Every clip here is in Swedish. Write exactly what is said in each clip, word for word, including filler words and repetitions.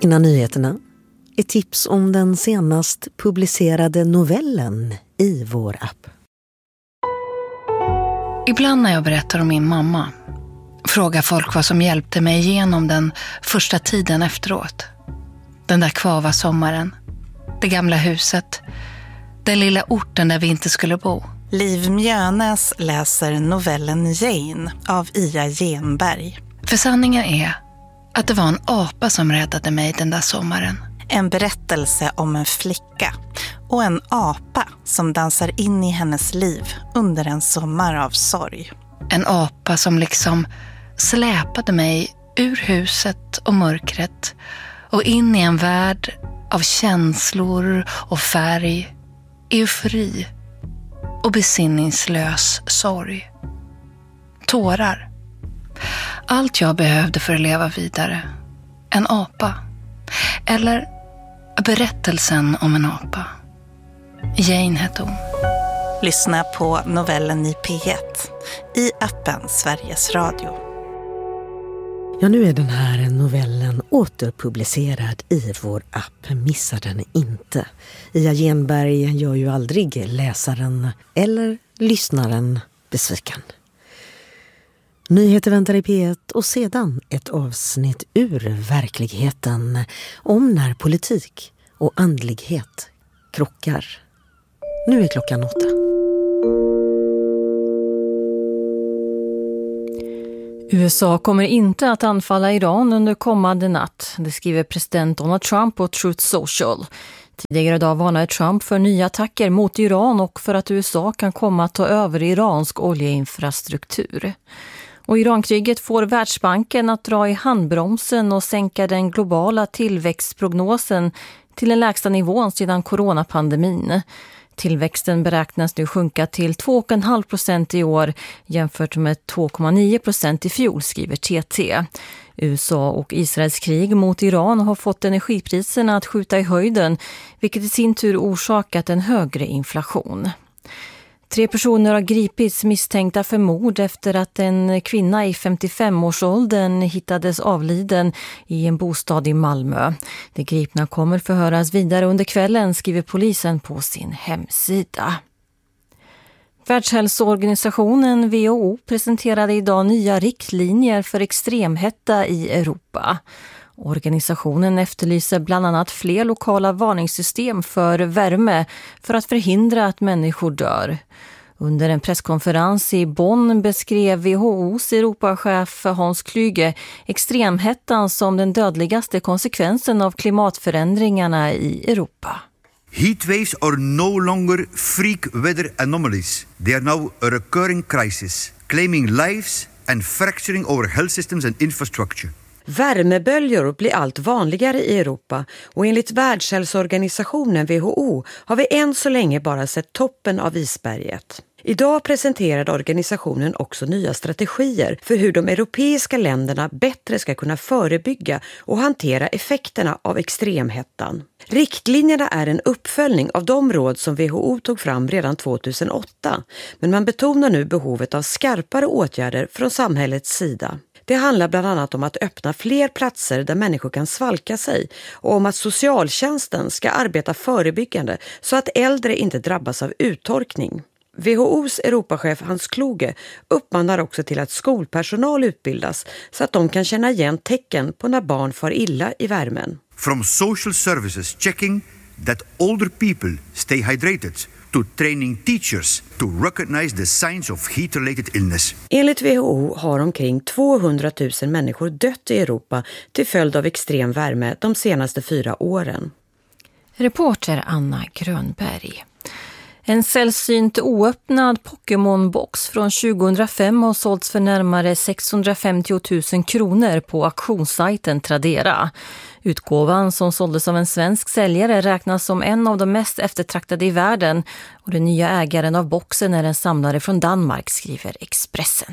Innan nyheterna är tips om den senast publicerade novellen i vår app. Ibland när jag berättar om min mamma frågar folk vad som hjälpte mig igenom den första tiden efteråt. Den där kvava sommaren, det gamla huset, den lilla orten där vi inte skulle bo. Liv Mjönäs läser novellen Jane av Ia Genberg. För sanningen är att det var en apa som räddade mig den där sommaren. En berättelse om en flicka och en apa som dansar in i hennes liv under en sommar av sorg. En apa som liksom släpade mig ur huset och mörkret och in i en värld av känslor och färg, eufori och besinningslös sorg. Tårar. Allt jag behövde för att leva vidare. En apa. Eller berättelsen om en apa. Jane hette hon. Lyssna på novellen i P ett i appen Sveriges Radio. Ja, nu är den här novellen återpublicerad i vår app. Missa den inte. Ia Genberg gör ju aldrig läsaren eller lyssnaren besviken. Nyheter väntar i P ett och sedan ett avsnitt ur verkligheten om när politik och andlighet krockar. Nu är klockan åtta. U S A kommer inte att anfalla Iran under kommande natt. Det skriver president Donald Trump på Truth Social. Tidigare idag varnade Trump för nya attacker mot Iran och för att U S A kan komma att ta över iransk oljeinfrastruktur. Och Irankriget får Världsbanken att dra i handbromsen och sänka den globala tillväxtprognosen till den lägsta nivån sedan coronapandemin. Tillväxten beräknas nu sjunka till två komma fem procent i år jämfört med två komma nio procent i fjol, skriver T T. U S A och Israels krig mot Iran har fått energipriserna att skjuta i höjden, vilket i sin tur orsakat en högre inflation. Tre personer har gripits misstänkta för mord efter att en kvinna i femtiofem-årsåldern hittades avliden i en bostad i Malmö. De gripna kommer förhöras vidare under kvällen, skriver polisen på sin hemsida. Världshälsoorganisationen W H O presenterade idag nya riktlinjer för extremhetta i Europa. Organisationen efterlyser bland annat fler lokala varningssystem för värme för att förhindra att människor dör. Under en presskonferens i Bonn beskrev W H O:s Europachef Hans Klüge extremhettan som den dödligaste konsekvensen av klimatförändringarna i Europa. Heatwaves are no longer freak weather anomalies. They are now a recurring crisis, claiming lives and fracturing our health systems and infrastructure. Värmeböljor blir allt vanligare i Europa och enligt Världshälsoorganisationen W H O har vi än så länge bara sett toppen av isberget. Idag presenterade organisationen också nya strategier för hur de europeiska länderna bättre ska kunna förebygga och hantera effekterna av extremhettan. Riktlinjerna är en uppföljning av de råd som W H O tog fram redan två tusen åtta, men man betonar nu behovet av skarpare åtgärder från samhällets sida. Det handlar bland annat om att öppna fler platser där människor kan svalka sig och om att socialtjänsten ska arbeta förebyggande så att äldre inte drabbas av uttorkning. W H O:s Europachef Hans Klüge uppmanar också till att skolpersonal utbildas så att de kan känna igen tecken på när barn far illa i värmen. From social services checking that older people stay hydrated to training teachers to recognize the signs of heat-related illness. Enligt W H O har omkring tvåhundratusen människor dött i Europa till följd av extrem värme de senaste fyra åren. Reporter Anna Grönberg. En sällsynt oöppnad Pokémon-box från tjugohundrafem har sålts för närmare sexhundrafemtio tusen kronor på auktionssajten Tradera. Utgåvan som såldes av en svensk säljare räknas som en av de mest eftertraktade i världen och den nya ägaren av boxen är en samlare från Danmark, skriver Expressen.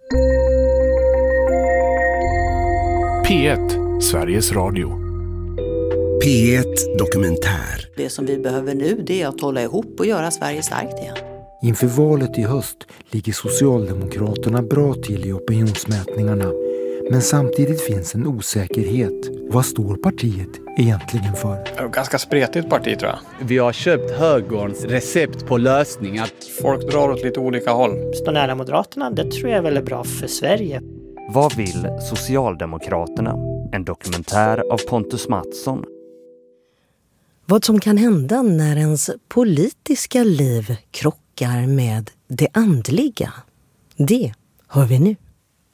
P ett, Sveriges Radio. P ett Dokumentär. Det som vi behöver nu, det är att hålla ihop och göra Sverige starkt igen. Inför valet i höst ligger Socialdemokraterna bra till i opinionsmätningarna. Men samtidigt finns en osäkerhet. Vad står partiet egentligen för? Ganska spretigt parti, tror jag. Vi har köpt högerns recept på lösningar. Folk drar åt lite olika håll. Stå nära Moderaterna, det tror jag är väldigt bra för Sverige. Vad vill Socialdemokraterna? En dokumentär av Pontus Mattsson. Vad som kan hända när ens politiska liv krockar med det andliga, det hör vi nu.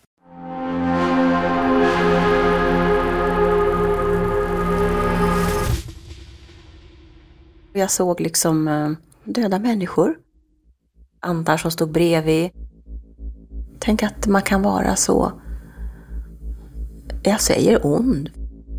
Jag såg liksom döda människor. Andar som stod bredvid. Tänk att man kan vara så, jag säger ond.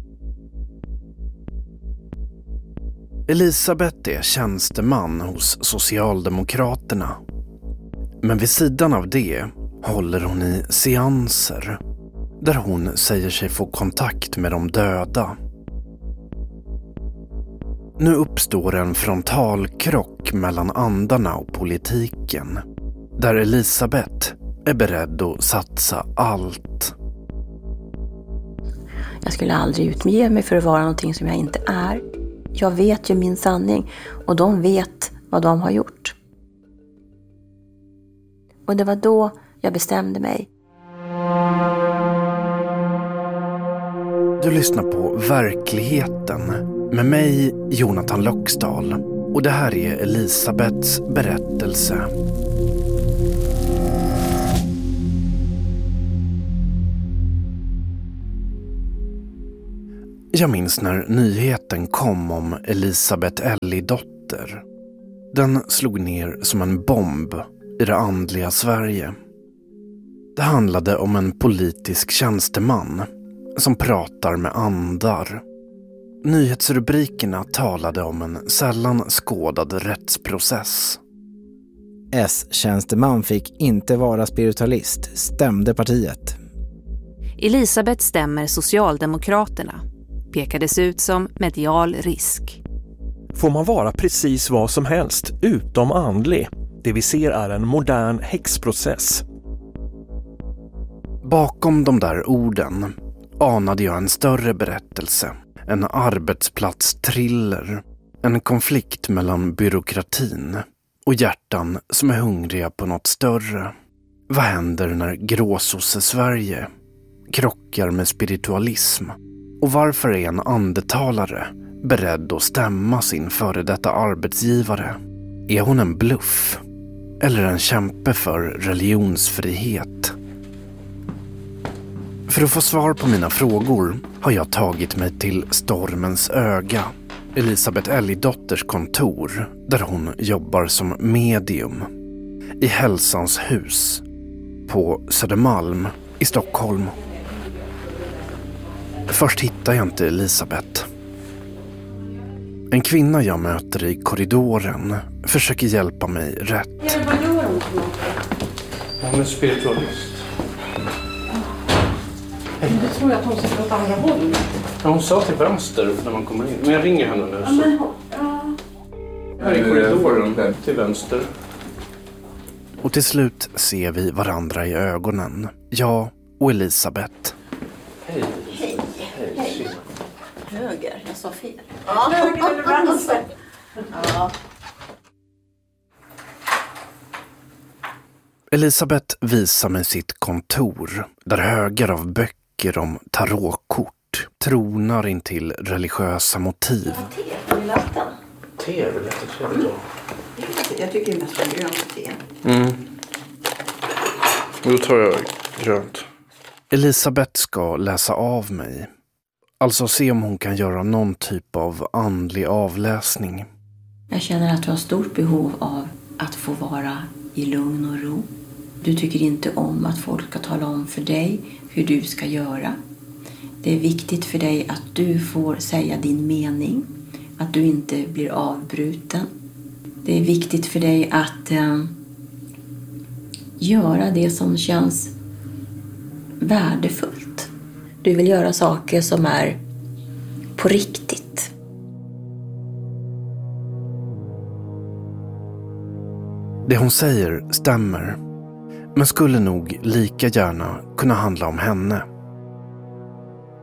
Elisabeth är tjänsteman hos Socialdemokraterna. Men vid sidan av det håller hon i seanser där hon säger sig få kontakt med de döda. Nu uppstår en frontalkrock mellan andarna och politiken, där Elisabeth är beredd att satsa allt. Jag skulle aldrig utge mig för att vara någonting som jag inte är. Jag vet ju min sanning och de vet vad de har gjort. Och det var då jag bestämde mig. Du lyssnar på Verkligheten med mig, Jonathan Loxdal. Och det här är Elisabeths berättelse. Jag minns när nyheten kom om Elisabeth Ellidotter. Den slog ner som en bomb i det andliga Sverige. Det handlade om en politisk tjänsteman som pratar med andar. Nyhetsrubrikerna talade om en sällan skådad rättsprocess. S-tjänsteman fick inte vara spiritualist, stämde partiet. Elisabeth stämmer Socialdemokraterna. Pekades ut som medial risk. Får man vara precis vad som helst, utom andlig? Det vi ser är en modern häxprocess. Bakom de där orden anade jag en större berättelse. En arbetsplatstriller. En konflikt mellan byråkratin och hjärtan som är hungriga på något större. Vad händer när gråsosse-Sverige krockar med spiritualism? Och varför är en andetalare beredd att stämma sin före detta arbetsgivare? Är hon en bluff? Eller en kämpe för religionsfrihet? För att få svar på mina frågor har jag tagit mig till Stormens öga, Elisabeth Ellidotters kontor, där hon jobbar som medium. I Hälsans hus, på Södermalm i Stockholm. Först hittar jag inte Elisabeth. En kvinna jag möter i korridoren försöker hjälpa mig rätt. Ja, vad gör hon? Hon är spiritualist. Men du tror att hon sitter åt andra håll? Ja, hon sa till vänster när man kommer in. Men jag ringer henne nu. Ja, men hon... Ja. Här i korridoren till vänster. Och till slut ser vi varandra i ögonen. Jag och Elisabeth. Hej. Hej. Hej. Höger, jag sa fel. Ja, höger eller vänster? Ja. Elisabeth visar mig sitt kontor, där högar av böcker om tarotkort tronar in till religiösa motiv. Te, har ni lagt den? Te är väl lätt att köra då? Jag tycker mest om grönt te. Mm. Då tar jag grönt. Elisabeth ska läsa av mig. Alltså se om hon kan göra någon typ av andlig avläsning. Jag känner att du har stort behov av att få vara i lugn och ro. Du tycker inte om att folk ska tala om för dig hur du ska göra. Det är viktigt för dig att du får säga din mening. Att du inte blir avbruten. Det är viktigt för dig att eh, göra det som känns värdefullt. Du vill göra saker som är på riktigt. Det hon säger stämmer, men skulle nog lika gärna kunna handla om henne.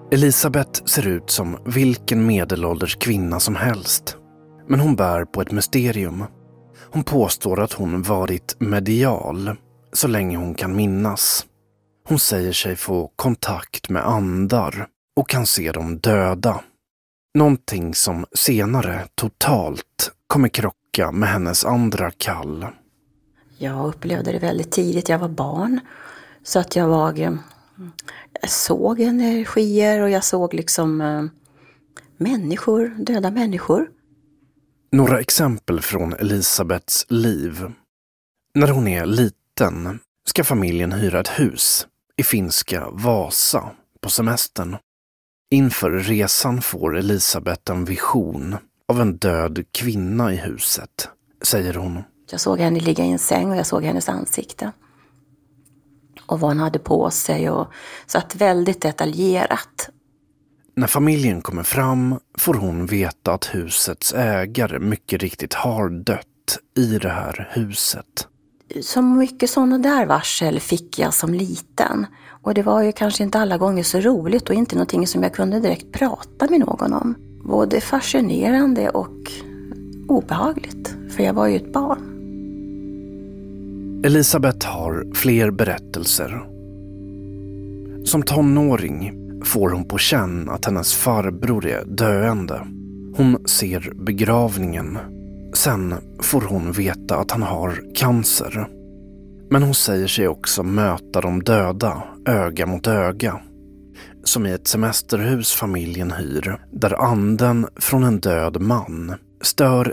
Elisabeth ser ut som vilken medelålders kvinna som helst. Men hon bär på ett mysterium. Hon påstår att hon varit medial så länge hon kan minnas. Hon säger sig få kontakt med andar och kan se dem döda. Någonting som senare totalt kommer krocka med hennes andra kall. Jag upplevde det väldigt tidigt. Jag var barn. Så att jag var... Jag såg energier och jag såg liksom äh, människor, döda människor. Några exempel från Elisabeths liv. När hon är liten ska familjen hyra ett hus i finska Vasa på semestern. Inför resan får Elisabeth en vision av en död kvinna i huset, säger hon. Jag såg henne ligga i en säng och jag såg hennes ansikte. Och vad hon hade på sig och så att väldigt detaljerat. När familjen kommer fram får hon veta att husets ägare mycket riktigt har dött i det här huset. Så mycket sådana där varsel fick jag som liten. Och det var ju kanske inte alla gånger så roligt och inte någonting som jag kunde direkt prata med någon om. Både fascinerande och obehagligt, för jag var ju ett barn. Elisabeth har fler berättelser. Som tonåring får hon på känn att hennes farbror är döende. Hon ser begravningen. Sen får hon veta att han har cancer. Men hon säger sig också möta de döda öga mot öga. Som i ett semesterhus familjen hyr, där anden från en död man stör